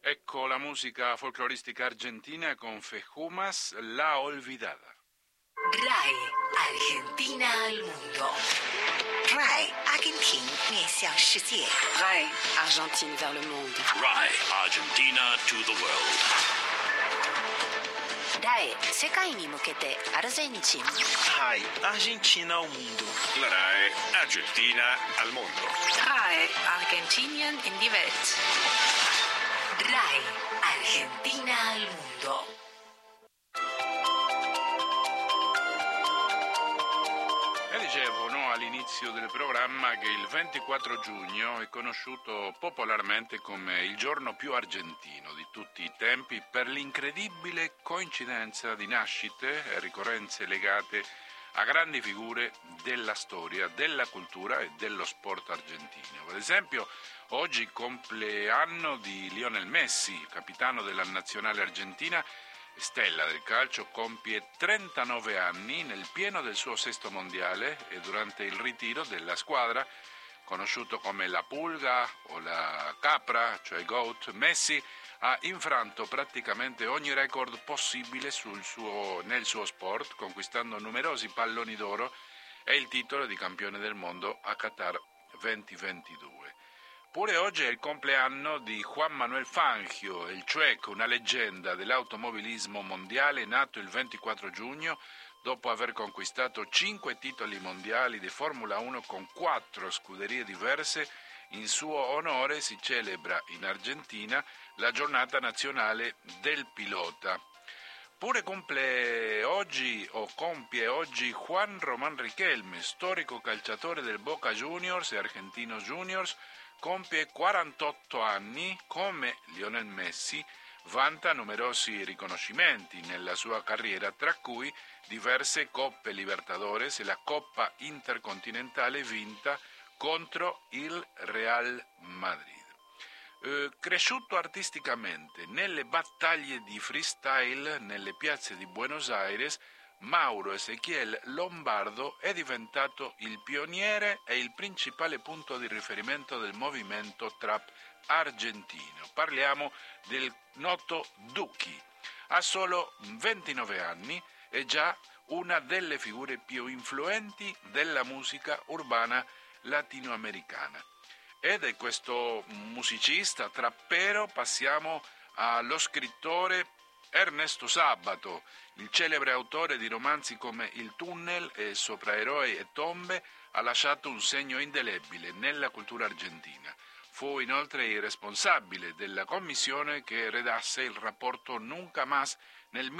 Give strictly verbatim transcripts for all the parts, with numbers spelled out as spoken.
Ecco la musica folcloristica argentina con Fejumas, La Olvidada. RAI Argentina al mondo. RAI Argentina 面向世界. RAI Argentine vers le monde. RAI Argentina to the world. RAI 世界に向けてアルゼンチン. RAI Argentina al mondo. La RAI Argentina al mondo. RAI Argentinien in die Welt. RAI Argentina al mondo. Dicevo no, all'inizio del programma che il ventiquattro giugno è conosciuto popolarmente come il giorno più argentino di tutti i tempi per l'incredibile coincidenza di nascite e ricorrenze legate a grandi figure della storia, della cultura e dello sport argentino. Ad esempio, oggi compleanno di Lionel Messi, capitano della nazionale argentina, stella del calcio, compie trentanove anni nel pieno del suo sesto mondiale e durante il ritiro della squadra, conosciuto come la Pulga o la Capra, cioè Goat, Messi ha infranto praticamente ogni record possibile sul suo, nel suo sport, conquistando numerosi palloni d'oro e il titolo di campione del mondo a Qatar duemilaventidue. Pure oggi è il compleanno di Juan Manuel Fangio, il Chueco, una leggenda dell'automobilismo mondiale nato il ventiquattro giugno dopo aver conquistato cinque titoli mondiali di Formula uno con quattro scuderie diverse. In suo onore si celebra in Argentina la giornata nazionale del pilota. Pure compie oggi o compie oggi Juan Román Riquelme, storico calciatore del Boca Juniors e Argentinos Juniors. Compie quarantotto anni, come Lionel Messi, vanta numerosi riconoscimenti nella sua carriera, tra cui diverse Coppe Libertadores e la Coppa Intercontinentale vinta contro il Real Madrid. Eh, cresciuto artisticamente nelle battaglie di freestyle nelle piazze di Buenos Aires, Mauro Ezequiel Lombardo è diventato il pioniere e il principale punto di riferimento del movimento trap argentino. Parliamo del noto Duki. Ha solo ventinove anni e già una delle figure più influenti della musica urbana latinoamericana. Ed è questo musicista trappero, passiamo allo scrittore Ernesto Sabato, il celebre autore di romanzi come Il tunnel e Sopraeroi e tombe, ha lasciato un segno indelebile nella cultura argentina. Fu inoltre il responsabile della commissione che redasse il rapporto Nunca Más nel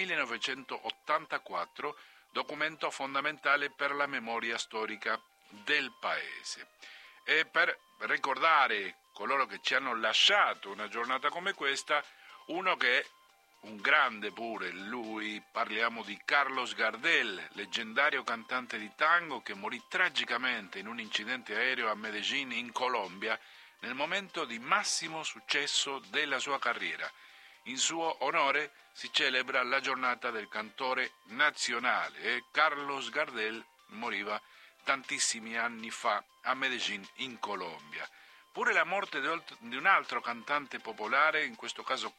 millenovecentottantaquattro, documento fondamentale per la memoria storica del paese. E per ricordare coloro che ci hanno lasciato una giornata come questa, uno che è un grande pure, lui, parliamo di Carlos Gardel, leggendario cantante di tango che morì tragicamente in un incidente aereo a Medellín in Colombia nel momento di massimo successo della sua carriera. In suo onore si celebra la giornata del cantore nazionale e Carlos Gardel moriva tantissimi anni fa a Medellín in Colombia. Pure la morte di un altro cantante popolare, in questo caso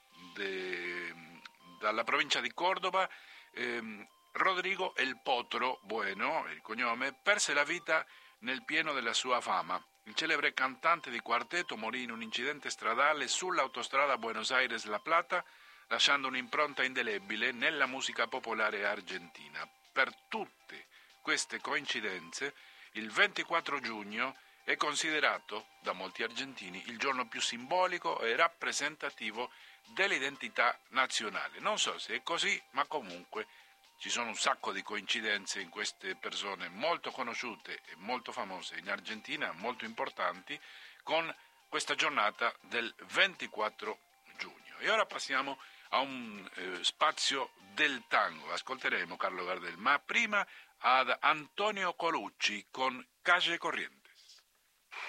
de, dalla provincia di Córdoba, ehm, Rodrigo El Potro Bueno, il cognome, perse la vita nel pieno della sua fama. Il celebre cantante di quartetto morì in un incidente stradale sull'autostrada Buenos Aires-La Plata, lasciando un'impronta indelebile nella musica popolare argentina. Per tutte queste coincidenze, il ventiquattro giugno è considerato da molti argentini il giorno più simbolico e rappresentativo dell'identità nazionale. Non so se è così, ma comunque ci sono un sacco di coincidenze in queste persone molto conosciute e molto famose in Argentina, molto importanti, con questa giornata del ventiquattro giugno. E ora passiamo a un eh, spazio del tango. Ascolteremo Carlo Gardel, ma prima ad Antonio Colucci con Calle Corriente.